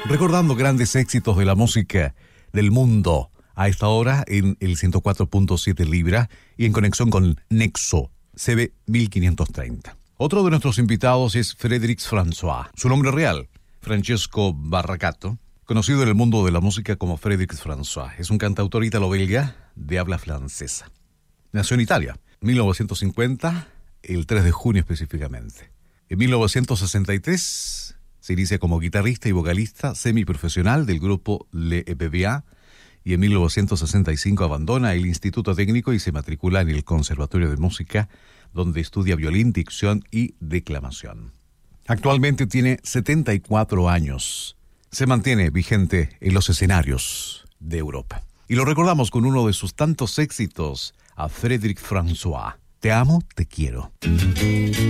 Recordando grandes éxitos de la música del mundo a esta hora en el 104.7 Libra y en conexión con Nexo CB 1530. Otro de nuestros invitados es Frédéric François. Su nombre real, Francesco Barracato, conocido en el mundo de la música como Frédéric François. Es un cantautor italo-belga de habla francesa. Nació en Italia, 1950, el 3 de junio específicamente. En 1963 se inicia como guitarrista y vocalista semiprofesional del grupo Le EBBA y en 1965 abandona el Instituto Técnico y se matricula en el Conservatorio de Música, donde estudia violín, dicción y declamación. Actualmente tiene 74 años. Se mantiene vigente en los escenarios de Europa. Y lo recordamos con uno de sus tantos éxitos, a Frédéric François. Te amo, te quiero.